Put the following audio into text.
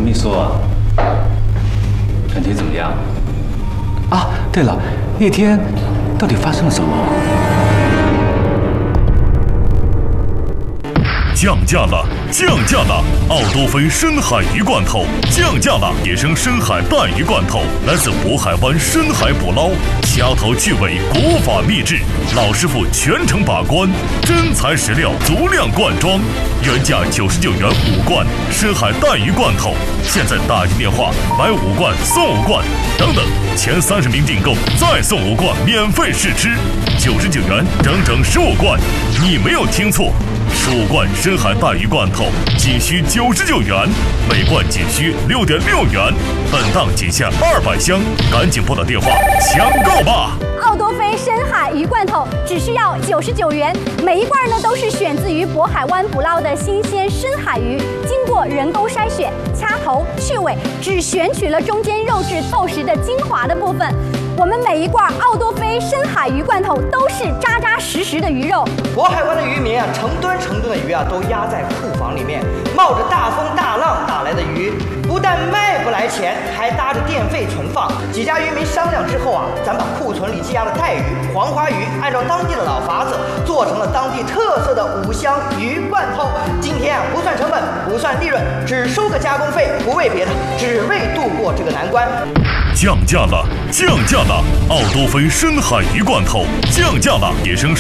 没说啊？身体怎么样？啊，对了，那天到底发生了什么？ 降价了！降价了！奥多菲深海鱼罐头降价了！野生深海带鱼罐头来自渤海湾深海捕捞，掐头去尾，国法秘制，老师傅全程把关，真材实料，足量灌装，原价99元5罐深海带鱼罐头，现在打进电话买5罐送5罐，等等，前30名订购再送5罐免费试吃，99元整整15罐，你没有听错，15罐深海带鱼罐头仅需99元，每罐仅需6.6元，本档仅限200箱，赶紧拨打电话抢购吧！ 奥多菲深海鱼罐头只需要99元，每一罐呢都是选自于渤海湾捕捞的新鲜深海鱼，经过人工筛选、掐头去尾，只选取了中间肉质透实的精华的部分。我们每一罐奥多菲深海鱼罐头都是扎扎实实的鱼肉。 渤海湾的渔民啊，成吨的鱼啊都压在库房里面，冒着大风大浪打来的鱼，不但卖不来钱，还搭着电费存放。几家渔民商量之后啊，咱把库存里积压的带鱼、黄花鱼，按照当地的老法子，做成了当地特色的5香鱼罐头。今天啊，不算成本，不算利润，只收个加工费，不为别的，只为度过这个难关。 降价了！降价了！奥多菲深海鱼罐头降价了！野生